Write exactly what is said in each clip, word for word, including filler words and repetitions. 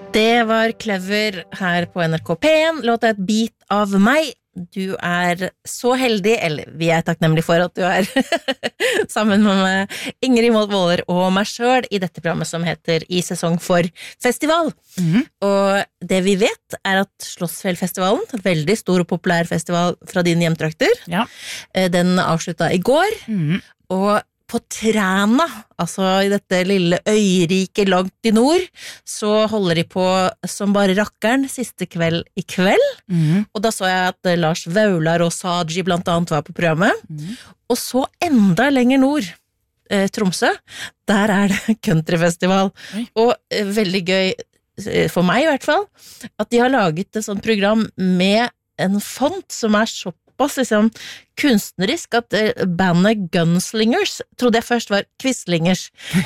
Det var Clever her på N R K P en. Låta Et bit av meg. Du er så heldig, eller vi er takknemlige for at du er sammen med meg, Ingrid Mold Våler og meg selv i dette programmet som heter I sesong for festival. Mm-hmm. Og det vi vet er at Slottsfjellfestivalen, veldig stor og populær festival fra dine hjemtrakter, ja. Den avsluttet i går, mm-hmm. og på Træna, altså i dette lille øyriket langt i nord, så holder de på som bare rakkeren siste kveld i kveld. Mm. Og da så jeg at Lars Vaular og Saji blant annet var på programmet. Mm. Og så enda lenger nord, eh, Tromsø, der er det countryfestival. Oi. Og eh, veldig gøy, for meg i hvert fall, at de har laget et sånt program med en font som er så liksom kunstnerisk at bandet Gunslingers trodde jeg først var Quisslingers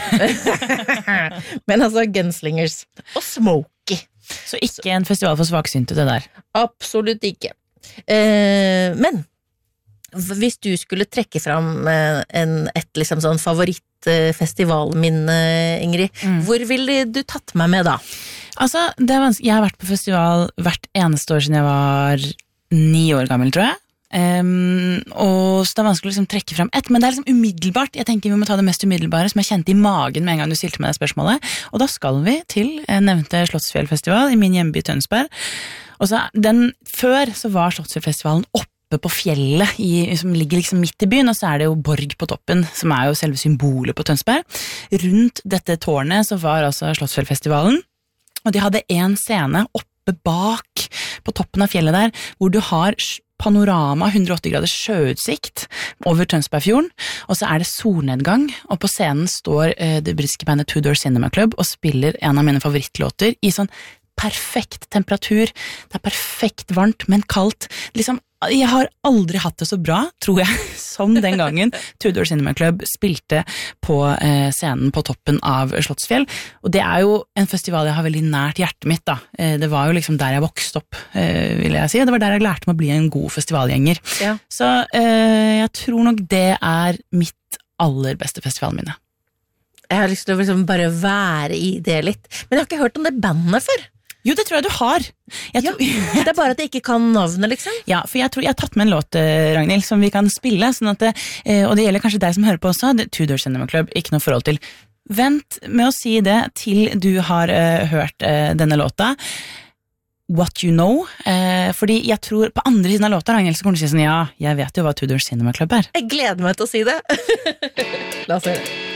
men altså Gunslingers og Smokey. Så ikke en festival for svaksynte det der? Absolutt ikke. Eh, men hvis du skulle trekke fram en, et liksom sånn favorittfestivalminne, Ingrid, mm. hvor ville du tatt meg med da? Altså, det er vanskelig. Jeg har vært på festival hvert eneste år siden jeg var ni år gammel, tror jeg. Um, og så det er vanskelig å liksom trekke frem ett, men det er liksom umiddelbart. Jeg tenker vi må ta det mest umiddelbare som jeg kjente i magen med en gang du stilte meg det spørsmålet, og da skal vi til nevnte Slottsfjellfestival i min hjemby Tønsberg. Og så den, før så var Slottsfjellfestivalen oppe på fjellet i, som ligger liksom midt i byen, og så er det jo Borg på toppen som er jo selve symbolet på Tønsberg. Rundt dette tårnet så var altså Slottsfjellfestivalen, og de hadde en scene oppe bak på toppen av fjellet der, hvor du har panorama, hundre og åtti graders sjøutsikt over Tønsbergfjorden, og så er det solnedgang, og på scenen står uh, det britiske bandet Two Door Cinema Club og spiller en av mine favorittlåter i sånn perfekt temperatur. Det er perfekt varmt, men kaldt. Liksom, jeg har aldri hatt det så bra, tror jeg, som den gangen Two Door Cinema Club spilte på eh, scenen på toppen av Slottsfjell. Og det er jo en festival jeg har veldig nært hjertet mitt, da. Eh, det var jo liksom der jeg vokste opp, eh, vil jeg si. Det var der jeg lærte meg å bli en god festivalgjenger. Ja. Så eh, jeg tror nok det er mitt aller beste festivalminne. Jeg har lyst til å liksom bare være i det litt. Men jeg har ikke hørt om det bandet før. Jo, det tror jeg du har. Jeg tror, ja, det er bare at jeg ikke kan navnet, liksom. Ja, for jeg tror jeg har tatt med en låt, Ragnhild, som vi kan spille, sånn at det, og det gjelder kanskje deg som hører på også, Two Door Cinema Club, ikke noe forhold til. Vent med å si det til du har uh, hørt uh, denne låta. What You Know, uh, fordi jeg tror på andre siden av låta, Ragnhild, så kommer du til å si sånn, ja, jeg vet jo hva Two Door Cinema Club er. Jeg gleder meg til å si det. La oss høre det.